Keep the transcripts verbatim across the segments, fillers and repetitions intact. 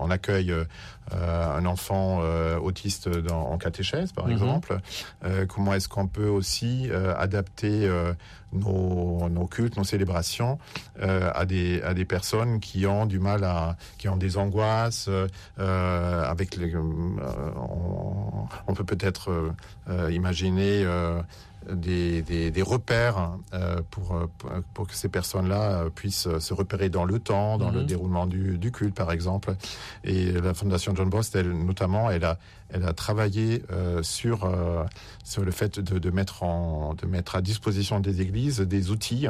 on accueille euh, un enfant euh, autiste dans, en catéchèse, par mmh. exemple. Euh, comment est-ce qu'on peut aussi euh, adapter euh, nos, nos cultes, nos célébrations euh, à des à des personnes qui ont du mal à, qui ont des angoisses. Euh, avec les, euh, on, on peut peut-être euh, imaginer euh, Des, des, des repères euh, pour, pour que ces personnes-là puissent se repérer dans le temps, dans mmh. le déroulement du, du culte, par exemple. Et la Fondation John Bost, elle, notamment, elle a, elle a travaillé euh, sur, euh, sur le fait de, de, mettre en, de mettre à disposition des églises des outils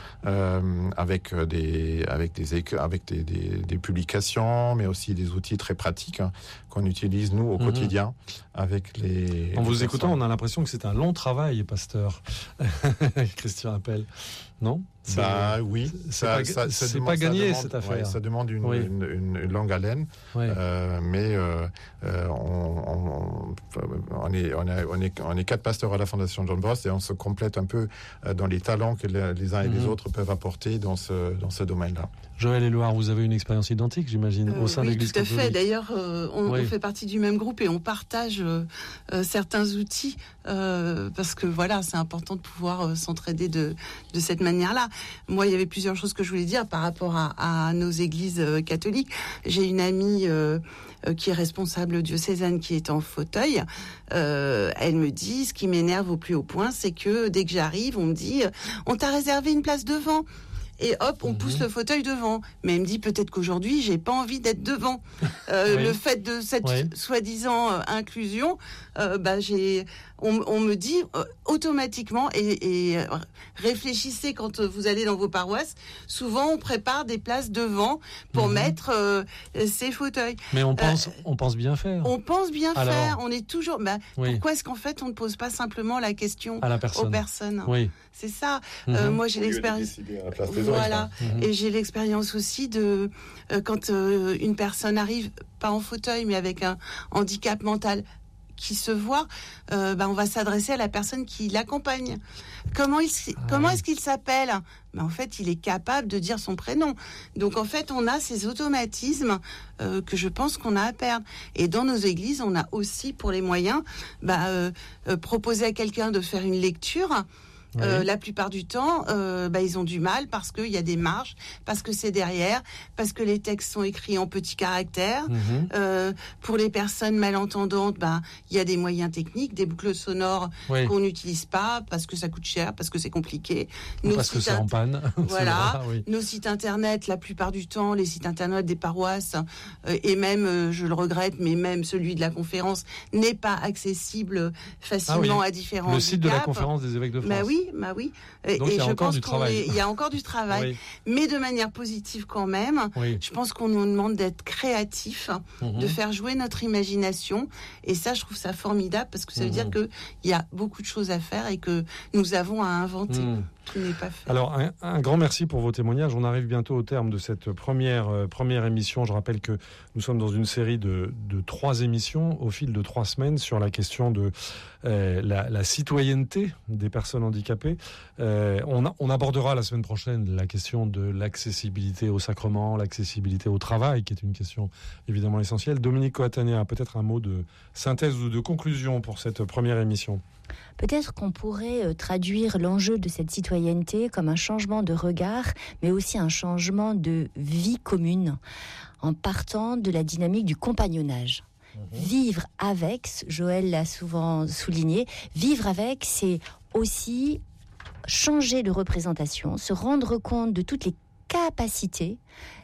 euh, avec, des, avec, des, avec des, des, des publications, mais aussi des outils très pratiques hein, qu'on utilise, nous, au mmh. quotidien, avec les... En les vous personnes. Écoutant, on a l'impression que c'est un long travail, pasteur. Christian Appel, non? C'est, bah oui, c'est, ça, pas, ça, ça c'est demande, pas gagné demande, cette affaire. Ouais, ça demande une, oui. une, une, une longue haleine, oui. euh, mais euh, euh, on, on, on, est, on, est, on, est, on est quatre pasteurs à la Fondation John Bost et on se complète un peu dans les talents que les, les uns et mm-hmm. les autres peuvent apporter dans ce, dans ce domaine-là. Joël Éluard, vous avez une expérience identique, j'imagine, euh, au sein oui, de l'Église catholique. Tout à fait. catholique. D'ailleurs, euh, on, oui. on fait partie du même groupe et on partage euh, euh, certains outils euh, parce que voilà, c'est important de pouvoir euh, s'entraider de, de cette manière-là. Moi, il y avait plusieurs choses que je voulais dire par rapport à, à nos églises euh, catholiques. J'ai une amie euh, euh, qui est responsable diocésaine qui est en fauteuil. Euh, elle me dit, ce qui m'énerve au plus haut point, c'est que dès que j'arrive, on me dit, on t'a réservé une place devant. Et hop, on mmh. pousse le fauteuil devant. Mais elle me dit peut-être qu'aujourd'hui, j'ai pas envie d'être devant. Euh, oui. Le fait de cette oui. soi-disant euh, inclusion, euh, bah j'ai, on, on me dit euh, automatiquement et, et euh, réfléchissez quand vous allez dans vos paroisses. Souvent, on prépare des places devant pour mmh. mettre euh, ces fauteuils. Mais on pense, euh, on pense bien faire. On pense bien Alors, faire. On est toujours. Bah, oui. Pourquoi est-ce qu'en fait on ne pose pas simplement la question à la personne. aux personnes? Oui. C'est ça. Mmh. Euh, moi, j'ai l'expérience. Voilà. Mmh. Et j'ai l'expérience aussi de euh, quand euh, une personne arrive pas en fauteuil mais avec un handicap mental qui se voit, euh, bah, on va s'adresser à la personne qui l'accompagne. Comment il, ah, comment oui. est-ce qu'il s'appelle? Ben, en fait, il est capable de dire son prénom. Donc, en fait, on a ces automatismes euh, que je pense qu'on a à perdre. Et dans nos églises, on a aussi, pour les moyens, bah, euh, euh, proposer à quelqu'un de faire une lecture. Oui. Euh, la plupart du temps, euh, bah, ils ont du mal parce qu'il y a des marges, parce que c'est derrière, parce que les textes sont écrits en petits caractères. Mmh. Euh, pour les personnes malentendantes, bah, il y a des moyens techniques, des boucles sonores oui. qu'on n'utilise pas parce que ça coûte cher, parce que c'est compliqué. Nos parce que c'est en panne. Voilà. Vrai, oui. Nos sites internet, la plupart du temps, les sites internet des paroisses, euh, et même, euh, je le regrette, mais même celui de la conférence n'est pas accessible facilement ah oui. à différents Le site handicaps. de la conférence des évêques de France. Bah oui. Bah oui, et, donc, et il y a je encore pense du qu'on travail. est, il y a encore du travail, oui. mais de manière positive quand même. Oui. Je pense qu'on nous demande d'être créatifs, mmh. de faire jouer notre imagination, et ça, je trouve ça formidable parce que ça veut mmh. dire que il y a beaucoup de choses à faire et que nous avons à inventer. Mmh. Qui n'est pas fait. Alors, un, un grand merci pour vos témoignages. On arrive bientôt au terme de cette première, euh, première émission. Je rappelle que nous sommes dans une série de, de trois émissions au fil de trois semaines sur la question de euh, la, la citoyenneté des personnes handicapées. Euh, on, a, on abordera la semaine prochaine la question de l'accessibilité au sacrement, l'accessibilité au travail, qui est une question évidemment essentielle. Dominique Coatanea, peut-être un mot de synthèse ou de conclusion pour cette première émission. Peut-être qu'on pourrait euh, traduire l'enjeu de cette citoyenneté comme un changement de regard, mais aussi un changement de vie commune, en partant de la dynamique du compagnonnage. Mmh. Vivre avec, Joël l'a souvent souligné, vivre avec, c'est aussi changer de représentation, se rendre compte de toutes les capacités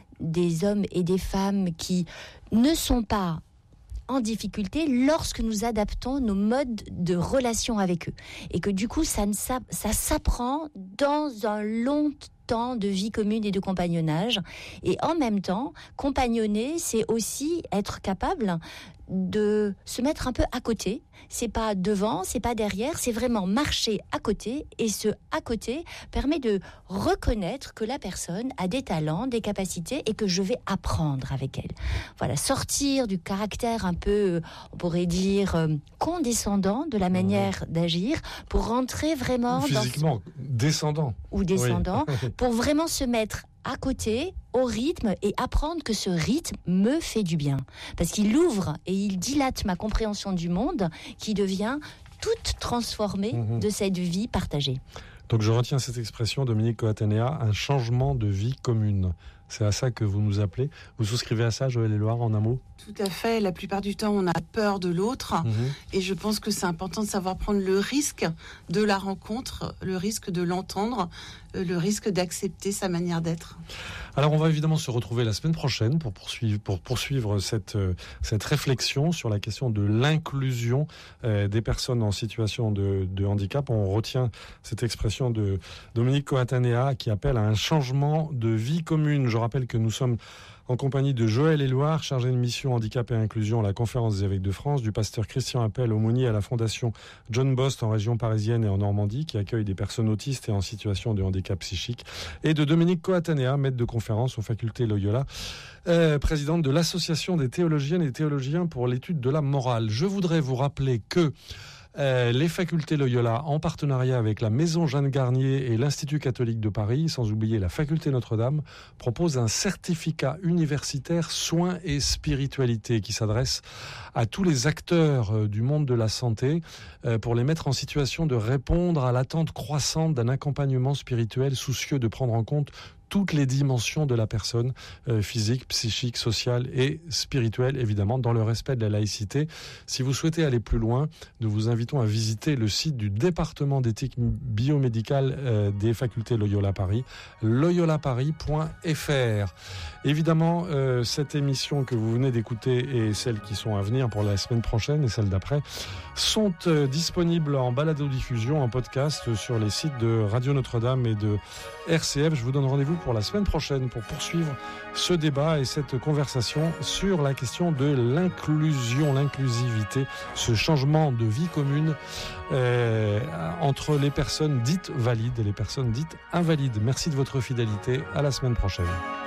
des hommes et des femmes qui ne sont pas en difficulté lorsque nous adaptons nos modes de relation avec eux. Et que du coup, ça, ne ça, ça s'apprend dans un long temps de vie commune et de compagnonnage. Et en même temps, compagnonner, c'est aussi être capable de se mettre un peu à côté. C'est pas devant, c'est pas derrière, c'est vraiment marcher à côté. Et ce à côté permet de reconnaître que la personne a des talents, des capacités et que je vais apprendre avec elle. Voilà, sortir du caractère un peu, on pourrait dire, euh, condescendant de la manière mmh. d'agir pour rentrer vraiment physiquement dans... descendant ou descendant oui. pour vraiment se mettre à côté, au rythme, et apprendre que ce rythme me fait du bien. Parce qu'il ouvre et il dilate ma compréhension du monde qui devient toute transformée mmh. de cette vie partagée. Donc je retiens cette expression, Dominique Coatanea, un changement de vie commune. C'est à ça que vous nous appelez. Vous souscrivez à ça, Joël Éluard, en un mot ? Tout à fait. La plupart du temps, on a peur de l'autre. Mmh. Et je pense que c'est important de savoir prendre le risque de la rencontre, le risque de l'entendre, le risque d'accepter sa manière d'être. Alors, on va évidemment se retrouver la semaine prochaine pour poursuivre, pour poursuivre cette, cette réflexion sur la question de l'inclusion euh, des personnes en situation de, de handicap. On retient cette expression de Dominique Coatanea qui appelle à un changement de vie commune. Je rappelle que nous sommes en compagnie de Joël Éluard, chargé de mission handicap et inclusion à la Conférence des évêques de France, du pasteur Christian Appel, aumônier à la Fondation John Bost en région parisienne et en Normandie, qui accueille des personnes autistes et en situation de handicap psychique, et de Dominique Coatanea, maître de conférence aux facultés Loyola, euh, présidente de l'Association des théologiennes et théologiens pour l'étude de la morale. Je voudrais vous rappeler que Euh, les facultés Loyola, en partenariat avec la Maison Jeanne Garnier et l'Institut catholique de Paris, sans oublier la faculté Notre-Dame, proposent un certificat universitaire soins et spiritualité qui s'adresse à tous les acteurs euh, du monde de la santé euh, pour les mettre en situation de répondre à l'attente croissante d'un accompagnement spirituel soucieux de prendre en compte toutes les dimensions de la personne, euh, physique, psychique, sociale et spirituelle, évidemment, dans le respect de la laïcité. Si vous souhaitez aller plus loin, nous vous invitons à visiter le site du département d'éthique biomédicale euh, des facultés Loyola Paris, loyola paris point f r. Évidemment, euh, cette émission que vous venez d'écouter et celles qui sont à venir pour la semaine prochaine et celle d'après sont euh, disponibles en balado-diffusion, en podcast sur les sites de Radio Notre-Dame et de R C F. Je vous donne rendez-vous pour la semaine prochaine pour poursuivre ce débat et cette conversation sur la question de l'inclusion, l'inclusivité, ce changement de vie commune euh, entre les personnes dites valides et les personnes dites invalides. Merci de votre fidélité. À la semaine prochaine.